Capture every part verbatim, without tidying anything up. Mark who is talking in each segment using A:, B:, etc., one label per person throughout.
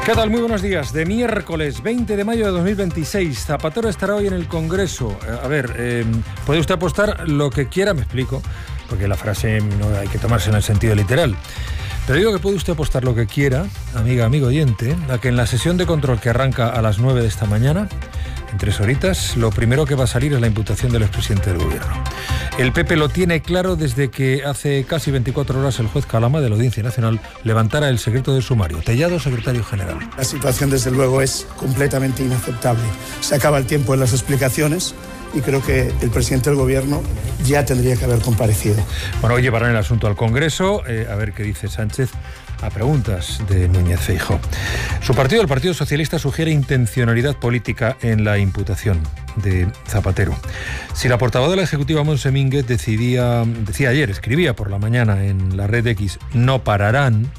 A: ¿Qué tal? Muy buenos días. De miércoles veinte de mayo de dos mil veintiséis, Zapatero estará hoy en el Congreso. A ver, eh, puede usted apostar lo que quiera, me explico, porque la frase no hay que tomarse en el sentido literal. Pero digo que puede usted apostar lo que quiera, amiga, amigo oyente, a que en la sesión de control que arranca a las nueve de esta mañana, en tres horitas, lo primero que va a salir es la imputación del expresidente del Gobierno. El P P lo tiene claro desde que hace casi veinticuatro horas el juez Calama de la Audiencia Nacional levantara el secreto del sumario. Tellado, secretario general.
B: La situación, desde luego, es completamente inaceptable. Se acaba el tiempo en las explicaciones y creo que el presidente del Gobierno ya tendría que haber comparecido.
A: Bueno, hoy llevarán el asunto al Congreso, eh, a ver qué dice Sánchez a preguntas de Núñez Feijóo. Su partido, el Partido Socialista, sugiere intencionalidad política en la imputación de Zapatero. Si la portavoz de la Ejecutiva, Montse Mínguez, decidía, decía ayer, escribía por la mañana en la red X, no pararán,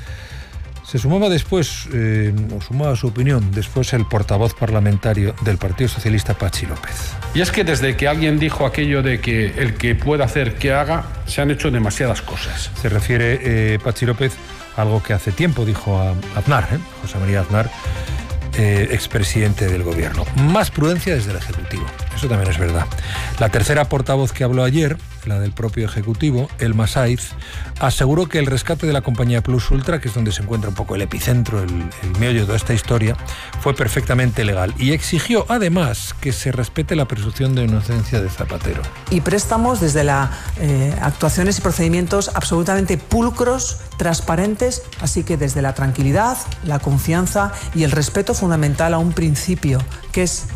A: se sumaba después, eh, o sumaba su opinión, después el portavoz parlamentario del Partido Socialista, Patxi López.
C: Y es que desde que alguien dijo aquello de que el que pueda hacer que haga, se han hecho demasiadas cosas.
A: Se refiere eh, Patxi López a algo que hace tiempo dijo a Aznar, ¿eh? José María Aznar, eh, expresidente del Gobierno. Más prudencia desde el Ejecutivo, eso también es verdad. La tercera portavoz que habló ayer, la del propio Ejecutivo, Elma Saiz, aseguró que el rescate de la compañía Plus Ultra, que es donde se encuentra un poco el epicentro, el, el meollo de toda esta historia, fue perfectamente legal y exigió además que se respete la presunción de inocencia de Zapatero.
D: Y préstamos desde las eh, actuaciones y procedimientos absolutamente pulcros, transparentes, así que desde la tranquilidad, la confianza y el respeto fundamental a un principio que es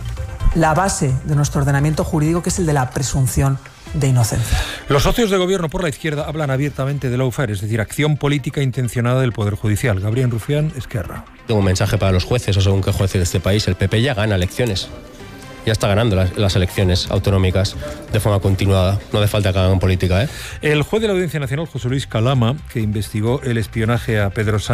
D: la base de nuestro ordenamiento jurídico, que es el de la presunción de inocencia.
A: Los socios de gobierno por la izquierda hablan abiertamente de lawfare, es decir, acción política intencionada del Poder Judicial. Gabriel Rufián, Esquerra.
E: Tengo un mensaje para los jueces, o según qué jueces de este país. El P P ya gana elecciones. Ya está ganando las, las elecciones autonómicas de forma continuada. No hace falta que hagan política, ¿eh?
A: El juez de la Audiencia Nacional, José Luis Calama, que investigó el espionaje a Pedro Sánchez,